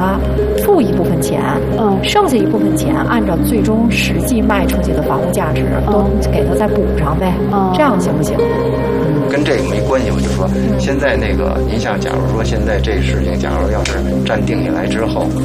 他付一部分钱，剩下一部分钱按照最终实际卖出去的房屋价值都给他再补上呗，这样行不行？ 跟这个没关系，我就说现在那个，您像假如说现在这事情，假如要是暂定下来之后，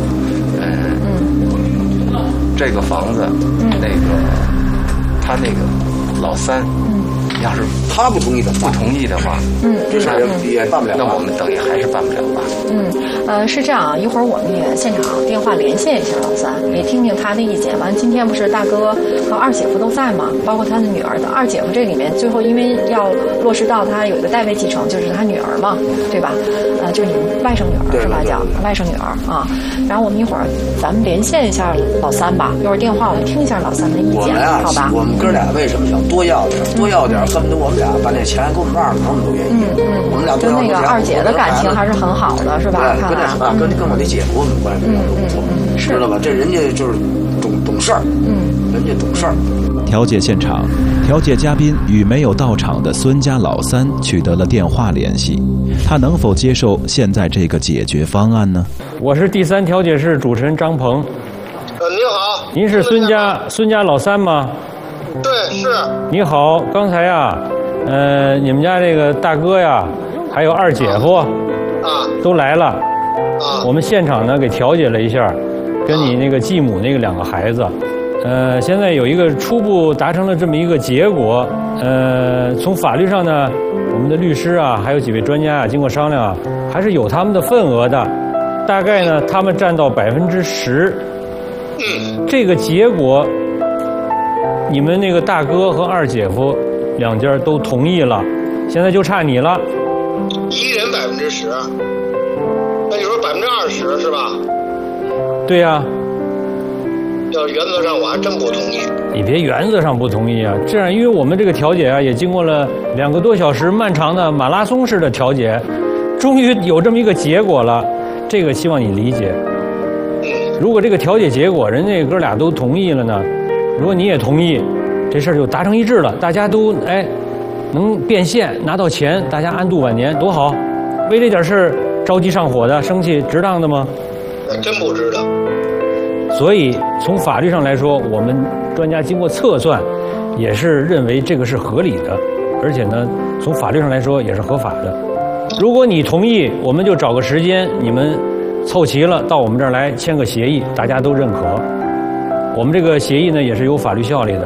这个房子，那个他那个老三，要是他不同意的话，这事也办不了。 那我们等于还是办不了吧？ 是这样啊，一会儿我们也现场电话连线一下老三，也听听他的意见。完，今天不是大哥和二姐夫都在吗？包括他的女儿的二姐夫这里面，最后因为要落实到他有一个代位继承，就是他女儿嘛，对吧？就是你们外甥女儿是吧？叫外甥女儿啊。然后我们一会儿咱们连线一下老三吧，一会儿电话我们听一下老三的意见，好吧？ 我们哥俩为什么想多要点，恨不得我们俩把那钱给我们二房子都愿意。我们俩跟那个二姐的感情还是很好的，是吧？ 跟我那姐夫们关系比较不错，知道吧？这人家就是懂事儿，人家懂事儿。 调解现场，调解嘉宾与没有到场的孙家老三取得了电话联系，他能否接受现在这个解决方案呢？ 我是第三调解室主持人张鹏。 您好， 您是孙家老三吗？ 对，是。 你好，刚才呀，你们家这个大哥呀，还有二姐夫，都来了。我们现场呢给调解了一下，跟你那个继母那个2个孩子，现在有一个初步达成了这么一个结果。从法律上呢，我们的律师啊，还有几位专家啊，经过商量啊，还是有他们的份额的，大概呢，他们占到10%。这个结果，你们那个大哥和二姐夫2家都同意了，现在就差你了。 一人10%，那你说20%是吧？ 对呀。 要原则上我还真不同意。 你别原则上不同意啊！这样，因为我们这个调解啊，也经过了2个多小时漫长的马拉松式的调解，终于有这么一个结果了。这个希望你理解。如果这个调解结果人家哥俩都同意了呢，如果你也同意，这事儿就达成一致了，大家都能变现拿到钱，大家安度晚年，多好！为这点事儿着急上火的、生气，值当的吗？ 真不值得。 所以从法律上来说，我们专家经过测算，也是认为这个是合理的，而且呢，从法律上来说也是合法的。如果你同意，我们就找个时间，你们凑齐了到我们这儿来签个协议，大家都认可。我们这个协议呢也是有法律效力的。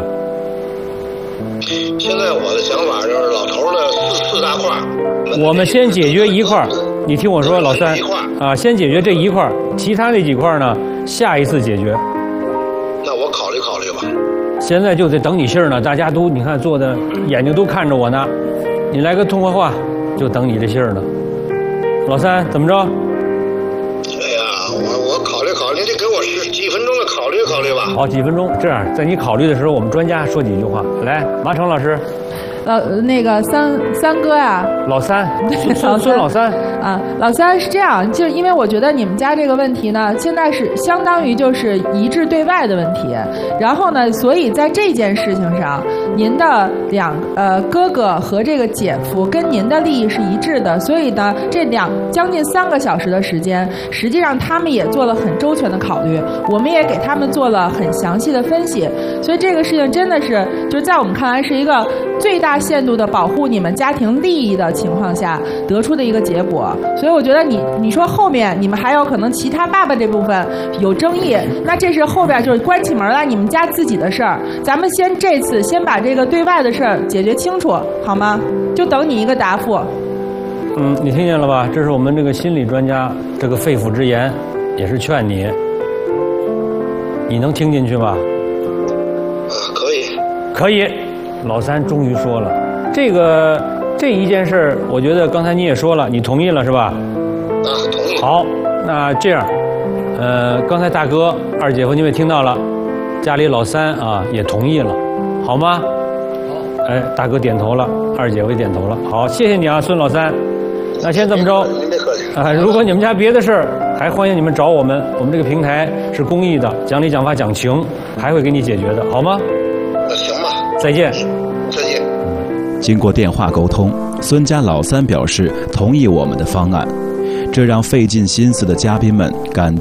现在我的想法就是老头的四大块， 我们先解决一块，你听我说，老三啊，先解决这一块，其他那几块呢，下一次解决。 那我考虑考虑吧。 现在就得等你信儿呢，大家都你看坐的眼睛都看着我呢，你来个通话话，就等你这信儿呢。老三怎么着？ 我考虑考虑，你得给我几分钟的考虑考虑吧。 好，几分钟。这样，在你考虑的时候，我们专家说几句话。来，马成老师。 那个三哥呀， 老三，孙老三啊，老三是这样，就是因为我觉得你们家这个问题呢，现在是相当于就是一致对外的问题，然后呢，所以在这件事情上，您的哥哥和这个姐夫跟您的利益是一致的，所以呢，这将近3个小时的时间，实际上他们也做了很周全的考虑，我们也给他们做了很详细的分析，所以这个事情真的是就是在我们看来是一个最大限度的保护你们家庭利益的情况下得出的一个结果，所以我觉得你说后面你们还有可能其他爸爸这部分有争议，那这是后边就是关起门来你们家自己的事儿，咱们这次先把这个对外的事儿解决清楚，好吗？就等你一个答复。 你听见了吧？这是我们这个心理专家这个肺腑之言，也是劝你，你能听进去吗？可以。老三终于说了，这一件事儿，我觉得刚才你也说了，你同意了是吧？ 同意。 好，那这样，刚才大哥、二姐夫你们也听到了，家里老三啊也同意了，好吗？好。大哥点头了，二姐夫也点头了。好，谢谢你啊，孙老三。那先这么着如果你们家别的事儿，还欢迎你们找我们，我们这个平台是公益的，讲理讲法讲情，还会给你解决的，好吗？ 那行吧。 再见。 再见。 经过电话沟通，孙家老三表示同意我们的方案，这让费尽心思的嘉宾们